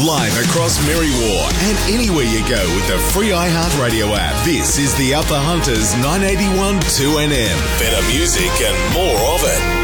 live across Merriwa and anywhere you go with the free iHeartRadio app. This is the Upper Hunters 981 2NM. Better music and more of it.